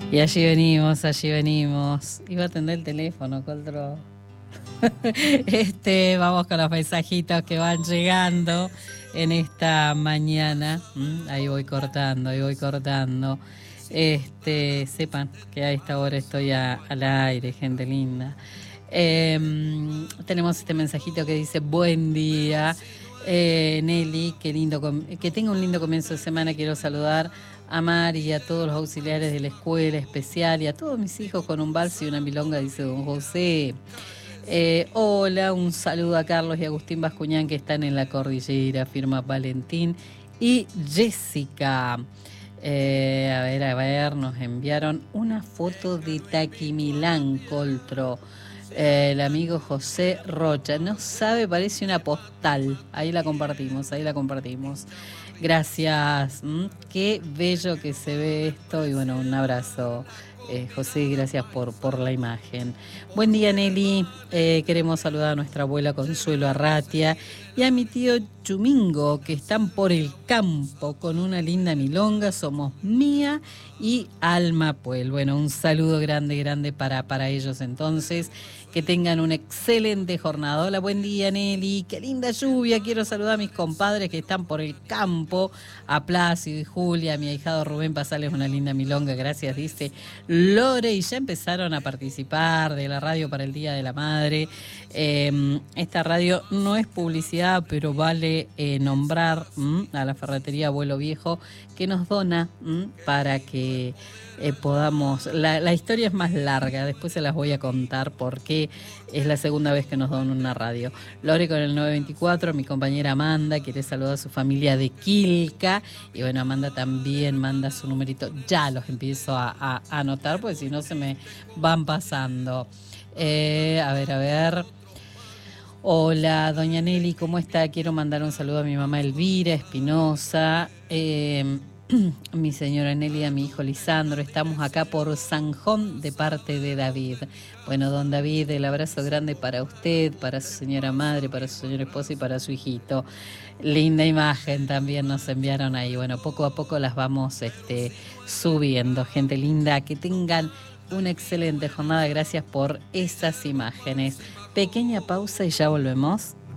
Y allí venimos, allí venimos. Iba a atender el teléfono, Coldro. Vamos con los mensajitos que van llegando en esta mañana. Ahí voy cortando, ahí voy cortando. Sepan que a esta hora estoy al aire, gente linda. Tenemos este mensajito que dice: buen día, Nelly, qué lindo, que tenga un lindo comienzo de semana. Quiero saludar a Mari y a todos los auxiliares de la escuela especial y a todos mis hijos con un vals y una milonga, dice don José. Hola, un saludo a Carlos y Agustín Bascuñán, que están en la cordillera, firma Valentín y Jessica. A ver, nos enviaron una foto de Taquimilán, Coltro. El amigo José Rocha, no sabe, parece una postal. Ahí la compartimos, ahí la compartimos. Gracias, qué bello que se ve esto y bueno, un abrazo. José, gracias por la imagen. Buen día, Nelly. Queremos saludar a nuestra abuela Consuelo Arratia y a mi tío Chumingo, que están por el campo con una linda milonga. Somos Mía y Alma Puel. Bueno, un saludo grande, grande para ellos entonces. Que tengan una excelente jornada. Hola, buen día, Nelly. Qué linda lluvia. Quiero saludar a mis compadres que están por el campo, a Plácido y Julia, a mi ahijado Rubén, pasarles una linda milonga. Gracias, dice Lore. Y ya empezaron a participar de la radio para el Día de la Madre. Esta radio no es publicidad, pero vale nombrar a la ferretería Abuelo Viejo, que nos dona para que podamos... La historia es más larga, después se las voy a contar porque es la segunda vez que nos dan una radio. Lore con el 924, mi compañera Amanda quiere saludar a su familia de Quilca, y bueno, Amanda también manda su numerito. Ya los empiezo a anotar porque si no se me van pasando. A ver. Hola, doña Nelly, ¿cómo está? Quiero mandar un saludo a mi mamá Elvira Espinosa, mi señora Nelly, a mi hijo Lisandro. Estamos acá por Sanjón de parte de David. Bueno, don David, el abrazo grande para usted, para su señora madre, para su señora esposa y para su hijito. Linda imagen también nos enviaron ahí. Bueno, poco a poco las vamos subiendo. Gente linda, que tengan una excelente jornada. Gracias por esas imágenes. Pequeña pausa y ya volvemos.